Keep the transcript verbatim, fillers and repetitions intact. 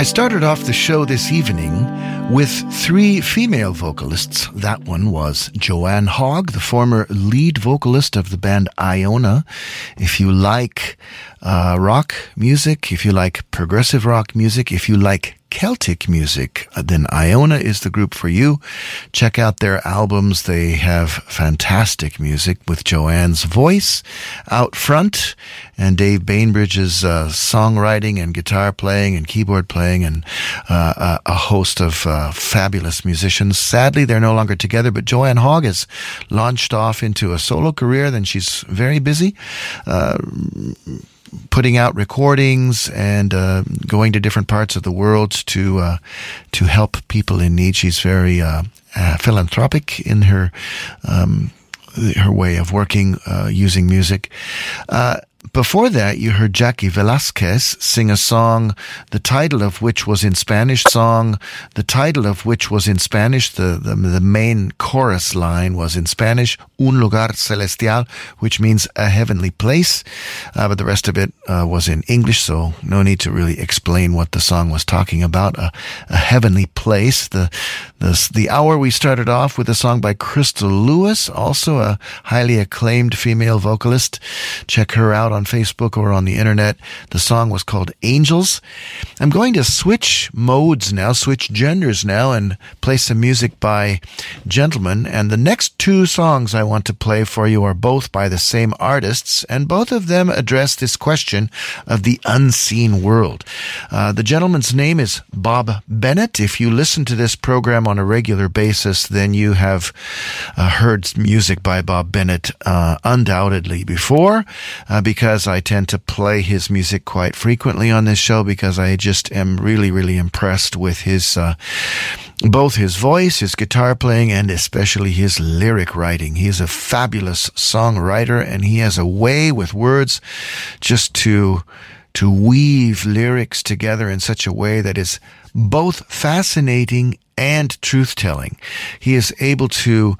I started off the show this evening with three female vocalists. That one was Joanne Hogg, the former lead vocalist of the band Iona. If you like uh, rock music, if you like progressive rock music, if you like Celtic music, then Iona is the group for you. Check out their albums. They have fantastic music with Joanne's voice out front and Dave Bainbridge's uh, songwriting and guitar playing and keyboard playing and uh, a host of uh, fabulous musicians. Sadly, they're no longer together, but Joanne Hogg has launched off into a solo career. Then she's very busy. Uh, putting out recordings and uh, going to different parts of the world to uh, to help people in need. She's very uh, uh, philanthropic in her um, her way of working uh, using music. Uh, Before that, you heard Jackie Velasquez sing a song, the title of which was in Spanish song, the title of which was in Spanish, the, the, the main chorus line was in Spanish, Un lugar celestial, which means a heavenly place, uh, but the rest of it uh, was in English, so no need to really explain what the song was talking about, a, a heavenly place. The, the, the hour we started off with a song by Crystal Lewis, also a highly acclaimed female vocalist. Check her out on Facebook or on the internet. The song was called Angels. I'm going to switch modes now, switch genders now, and play some music by gentlemen. And the next two songs I want to play for you are both by the same artists, and both of them address this question of the unseen world. Uh, the gentleman's name is Bob Bennett. If you listen to this program on a regular basis, then you have uh, heard music by Bob Bennett uh, undoubtedly before, uh, because Because I tend to play his music quite frequently on this show, because I just am really, really impressed with his, uh, both his voice, his guitar playing, and especially his lyric writing. He is a fabulous songwriter, and he has a way with words just to, to weave lyrics together in such a way that is both fascinating and truth-telling. He is able to